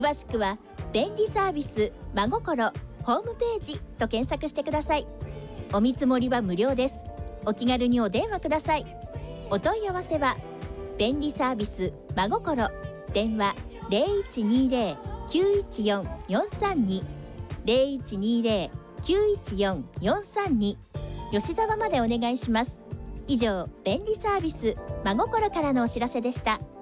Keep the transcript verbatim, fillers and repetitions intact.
詳しくは便利サービス真心ホームページと検索してください。お見積もりは無料です。お気軽にお電話ください。お問い合わせは便利サービス真心電話 ゼロいちにゼロ きゅういちよん よんさんに ゼロいちにゼロ きゅういちよん よんさんに吉沢までお願いします。以上、便利サービス真心からのお知らせでした。